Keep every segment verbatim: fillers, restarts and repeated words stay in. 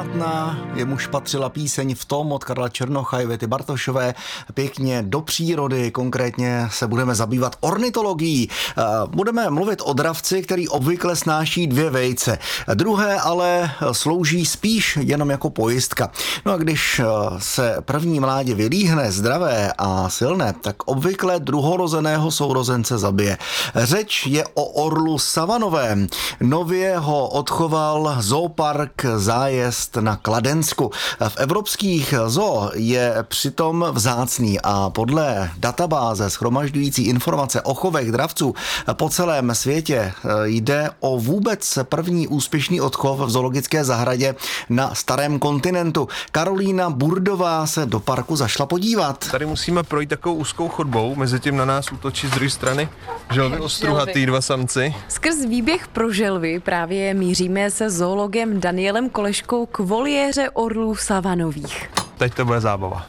Plátna, jemuž patřila píseň V tom od Karla Černocha, Ivety Bartošové, pěkně do přírody, konkrétně se budeme zabývat ornitologií. Budeme mluvit o dravci, který obvykle snáší dvě vejce. Druhé ale slouží spíš jenom jako pojistka. No a když se první mládě vylíhne zdravé a silné, tak obvykle druhorozeného sourozence zabije. Řeč je o orlu savanovém. Nově ho odchoval zoopark Zájezd na Kladensku. V evropských zoo je přitom vzácný a podle databáze shromažďující informace o chovech dravců po celém světě jde o vůbec první úspěšný odchov v zoologické zahradě na starém kontinentu. Karolína Burdová se do parku zašla podívat. Tady musíme projít takovou úzkou chodbou, mezi tím na nás útočí z druhé strany želvy ostruhatý dva samci. Skrz výběh pro želvy právě míříme se zoologem Danielem Koleškou k voliéře orlů savanových. Teď to bude zábava.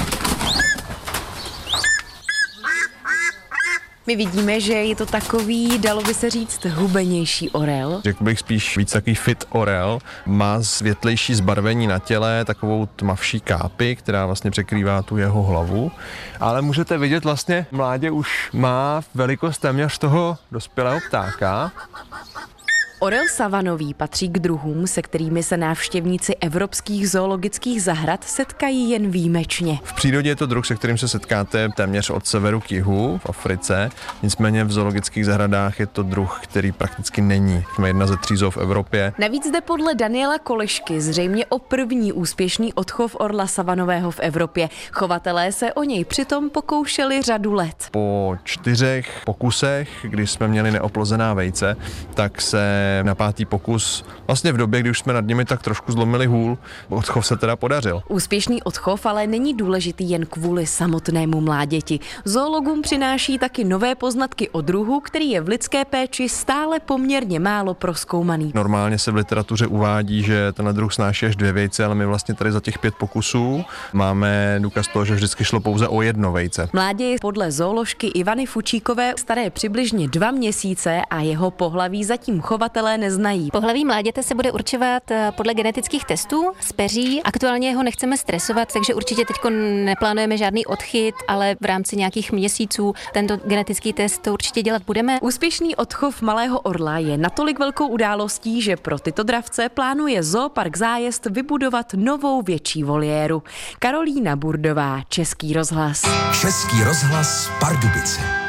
My vidíme, že je to takový, dalo by se říct, hubenější orel. Řekl bych spíš víc takový fit orel. Má světlejší zbarvení na těle, takovou tmavší kápi, která vlastně překrývá tu jeho hlavu. Ale můžete vidět vlastně, mládě už má velikost téměř toho dospělého ptáka. Orel savanový patří k druhům, se kterými se návštěvníci evropských zoologických zahrad setkají jen výjimečně. V přírodě je to druh, se kterým se setkáte téměř od severu k jihu v Africe, nicméně v zoologických zahradách je to druh, který prakticky není. Jsme jedna ze tří zoo v Evropě. Navíc jde podle Daniela Kolešky zřejmě o první úspěšný odchov orla savanového v Evropě. Chovatelé se o něj přitom pokoušeli řadu let. Po čtyřech pokusech, kdy jsme měli neoplozená vejce, tak se na pátý pokus, vlastně v době, kdy už jsme nad nimi tak trošku zlomili hůl, odchov se teda podařil. Úspěšný odchov ale není důležitý jen kvůli samotnému mláděti. Zoologům přináší taky nové poznatky o druhu, který je v lidské péči stále poměrně málo prozkoumaný. Normálně se v literatuře uvádí, že tenhle druh snáší až dvě vejce, ale my vlastně tady za těch pět pokusů máme důkaz toho, že vždycky šlo pouze o jedno vejce. Mládě je podle zooložky Ivany Fučíkové staré přibližně dva měsíce a jeho pohlaví zatím chovatelé neznají. Pohlaví mláděte se bude určovat podle genetických testů z peří. Aktuálně ho nechceme stresovat, takže určitě teď neplánujeme žádný odchyt, ale v rámci nějakých měsíců tento genetický test to určitě dělat budeme. Úspěšný odchov malého orla je natolik velkou událostí, že pro tyto dravce plánuje zoopark Zájezd vybudovat novou větší voliéru. Karolína Burdová, Český rozhlas. Český rozhlas Pardubice.